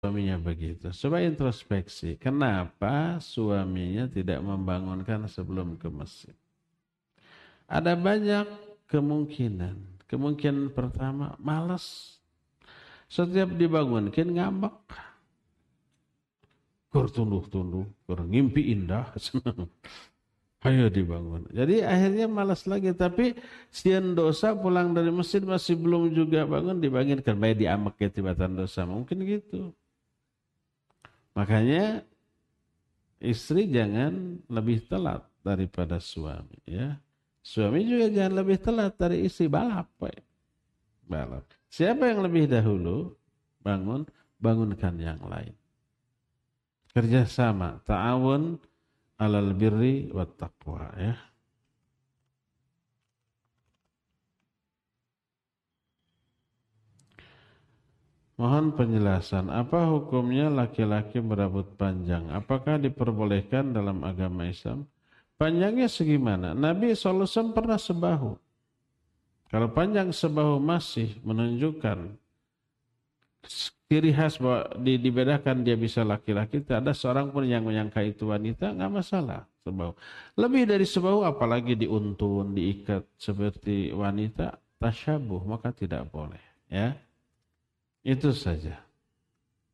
suaminya begitu. Coba introspeksi, kenapa suaminya tidak membangunkan sebelum ke masjid? Ada banyak kemungkinan. Kemungkinan pertama, malas. Setiap dibangunkan ngambek. Kur tunduh-tunduh, kur ngimpi indah. Ayo dibangun. Jadi akhirnya malas lagi. Tapi sian dosa pulang dari masjid masih belum juga bangun, dibangunkan. Baik diamek ya tibatan dosa. Mungkin gitu. Makanya istri jangan lebih telat daripada suami. Ya. Suami juga jangan lebih telat dari istri. Balap. Pak. Balap. Siapa yang lebih dahulu bangun, bangunkan yang lain. Kerjasama, ta'awun alal birri wat taqwa, ya. Mohon penjelasan, apa hukumnya laki-laki berambut panjang? Apakah diperbolehkan dalam agama Islam? Panjangnya segimana? Nabi SAW pernah sebahu. Kalau panjang sebahu masih menunjukkan ciri khas bahwa dibedakan dia bisa laki-laki, tidak ada seorang pun yang menyangka itu wanita, nggak masalah sebahu. Lebih dari sebahu, apalagi diuntun, diikat seperti wanita, tasyabuh, maka tidak boleh. Ya, itu saja.